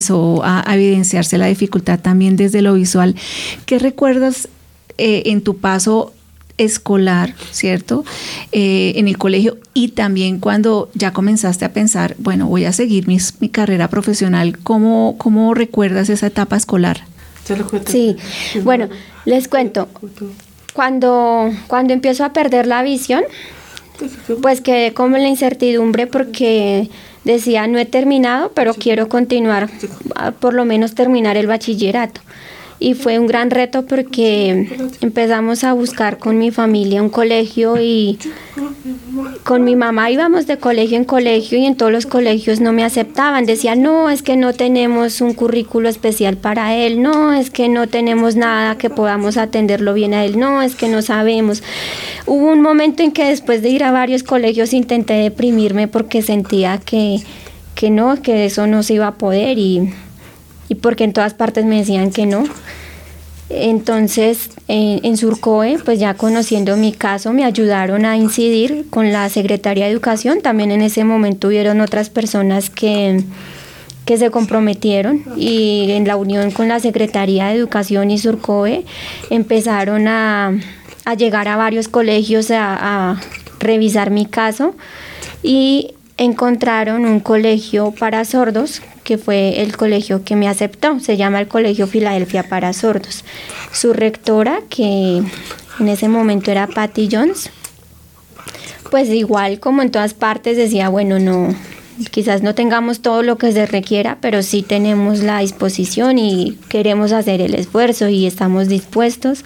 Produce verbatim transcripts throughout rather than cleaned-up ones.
empezó a, a evidenciarse la dificultad también desde lo visual. ¿Qué recuerdas eh, en tu paso escolar, cierto, eh, en el colegio, y también cuando ya comenzaste a pensar, bueno, voy a seguir mis, mi carrera profesional? ¿Cómo, cómo recuerdas esa etapa escolar? Sí, bueno, les cuento. Cuando, cuando empiezo a perder la visión, pues quedé como en la incertidumbre porque decía, no he terminado, pero quiero continuar, por lo menos terminar el bachillerato. Y fue un gran reto porque empezamos a buscar con mi familia un colegio y con mi mamá íbamos de colegio en colegio y en todos los colegios no me aceptaban. Decían, no, es que no tenemos un currículo especial para él, no, es que no tenemos nada que podamos atenderlo bien a él, no, es que no sabemos. Hubo un momento en que después de ir a varios colegios intenté deprimirme porque sentía que, que no, que eso no se iba a poder y... y porque en todas partes me decían que no. Entonces, en, en Surcoe, pues ya conociendo mi caso, me ayudaron a incidir con la Secretaría de Educación. También en ese momento hubieron otras personas que, que se comprometieron y en la unión con la Secretaría de Educación y Surcoe empezaron a, a llegar a varios colegios a, a revisar mi caso y encontraron un colegio para sordos, que fue el colegio que me aceptó. Se llama el Colegio Filadelfia para Sordos. Su rectora, que en ese momento era Patty Jones, pues igual como en todas partes decía, bueno, no, quizás no tengamos todo lo que se requiera, pero sí tenemos la disposición y queremos hacer el esfuerzo y estamos dispuestos.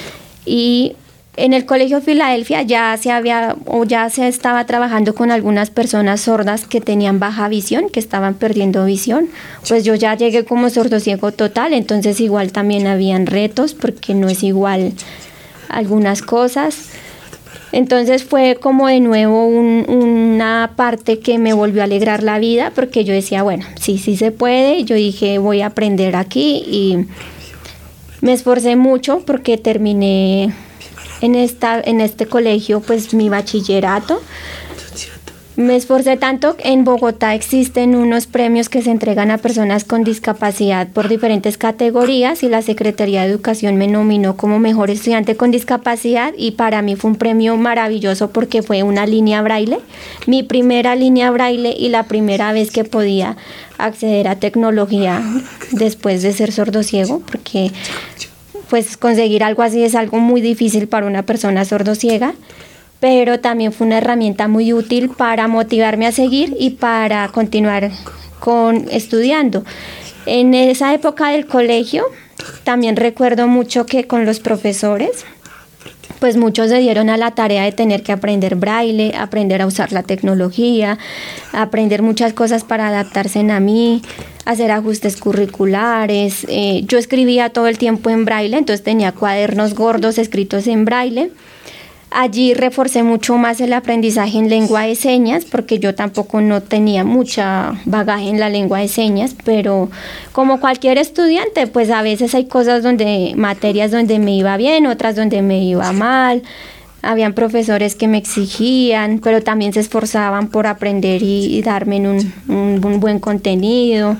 Y en el Colegio Filadelfia ya se había o ya se estaba trabajando con algunas personas sordas que tenían baja visión, que estaban perdiendo visión. Pues yo ya llegué como sordociego total, entonces igual también habían retos porque no es igual algunas cosas. Entonces fue como de nuevo un, una parte que me volvió a alegrar la vida porque yo decía, bueno, sí, sí se puede. Yo dije, voy a aprender aquí y me esforcé mucho porque terminé en esta en este colegio pues mi bachillerato. Me esforcé tanto. En Bogotá existen unos premios que se entregan a personas con discapacidad por diferentes categorías y la Secretaría de Educación me nominó como mejor estudiante con discapacidad y para mí fue un premio maravilloso porque fue una línea braille, mi primera línea braille y la primera vez que podía acceder a tecnología después de ser sordociego, porque pues conseguir algo así es algo muy difícil para una persona sordociega, pero también fue una herramienta muy útil para motivarme a seguir y para continuar con estudiando. En esa época del colegio también recuerdo mucho que con los profesores, pues muchos se dieron a la tarea de tener que aprender braille, aprender a usar la tecnología, aprender muchas cosas para adaptarse a mí, hacer ajustes curriculares. Eh, yo escribía todo el tiempo en braille, entonces tenía cuadernos gordos escritos en braille. Allí reforcé mucho más el aprendizaje en lengua de señas, porque yo tampoco no tenía mucha bagaje en la lengua de señas, pero como cualquier estudiante, pues a veces hay cosas donde, materias donde me iba bien, otras donde me iba mal. Habían profesores que me exigían, pero también se esforzaban por aprender y, y darme un, un, un buen contenido.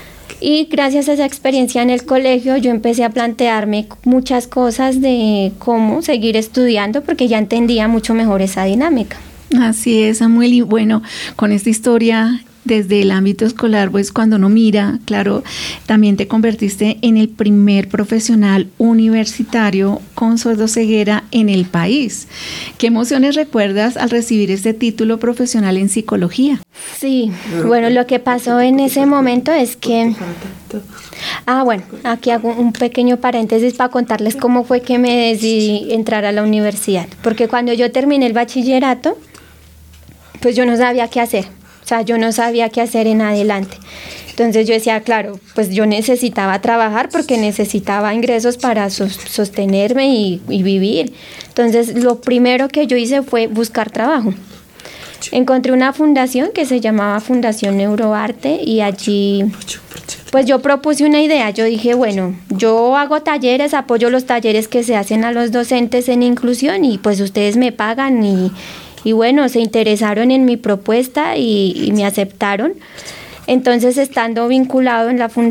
Y gracias a esa experiencia en el colegio yo empecé a plantearme muchas cosas de cómo seguir estudiando porque ya entendía mucho mejor esa dinámica. Así es, Samuel, y bueno, con esta historia desde el ámbito escolar, pues cuando uno mira, claro, también te convertiste en el primer profesional universitario con sordoceguera en el país. ¿Qué emociones recuerdas al recibir este título profesional en psicología? Sí, bueno, lo que pasó en ese momento es que... Ah, bueno, aquí hago un pequeño paréntesis para contarles cómo fue que me decidí entrar a la universidad. Porque cuando yo terminé el bachillerato, pues yo no sabía qué hacer. O sea, yo no sabía qué hacer en adelante. Entonces yo decía, claro, pues yo necesitaba trabajar porque necesitaba ingresos para sos- sostenerme y, y vivir. Entonces lo primero que yo hice fue buscar trabajo. Encontré una fundación que se llamaba Fundación Neuroarte y allí pues yo propuse una idea. Yo dije, bueno, yo hago talleres, apoyo los talleres que se hacen a los docentes en inclusión y pues ustedes me pagan y... Y bueno, se interesaron en mi propuesta y, y me aceptaron. Entonces, estando vinculado en la Fundación